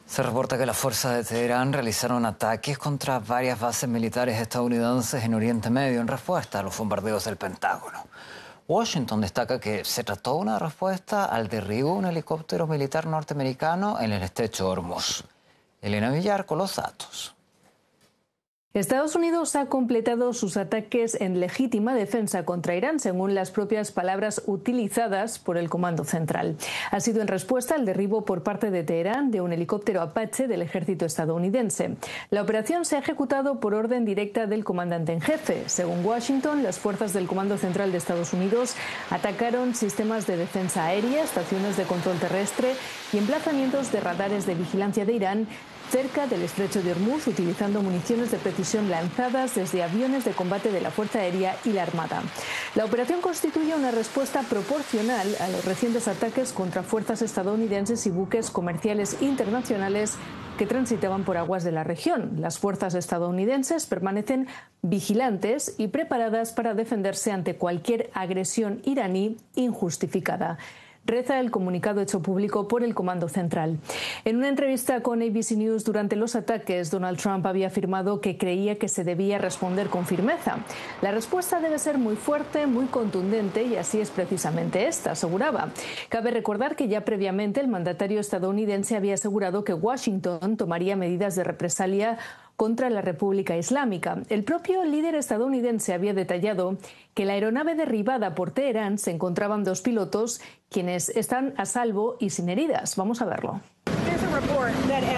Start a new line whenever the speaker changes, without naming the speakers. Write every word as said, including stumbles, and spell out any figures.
Se reporta que las fuerzas de Teherán realizaron ataques contra varias bases militares estadounidenses en Oriente Medio en respuesta a los bombardeos del Pentágono. Washington destaca que se trató de una respuesta al derribo de un helicóptero militar norteamericano en el estrecho de Hormuz. Elena Villar con los datos.
Estados Unidos ha completado sus ataques en legítima defensa contra Irán, según las propias palabras utilizadas por el Comando Central. Ha sido en respuesta al derribo por parte de Teherán de un helicóptero Apache del ejército estadounidense. La operación se ha ejecutado por orden directa del comandante en jefe. Según Washington, las fuerzas del Comando Central de Estados Unidos atacaron sistemas de defensa aérea, estaciones de control terrestre y emplazamientos de radares de vigilancia de Irán cerca del estrecho de Hormuz, utilizando municiones de precisión lanzadas desde aviones de combate de la Fuerza Aérea y la Armada. La operación constituye una respuesta proporcional a los recientes ataques contra fuerzas estadounidenses y buques comerciales internacionales que transitaban por aguas de la región. Las fuerzas estadounidenses permanecen vigilantes y preparadas para defenderse ante cualquier agresión iraní injustificada. Reza el comunicado hecho público por el Comando Central. En una entrevista con A B C News durante los ataques, Donald Trump había afirmado que creía que se debía responder con firmeza. La respuesta debe ser muy fuerte, muy contundente, y así es precisamente esta, aseguraba. Cabe recordar que ya previamente el mandatario estadounidense había asegurado que Washington tomaría medidas de represalia contra la República Islámica. El propio líder estadounidense había detallado que la aeronave derribada por Teherán se encontraban dos pilotos, quienes están a salvo y sin heridas. Vamos a verlo.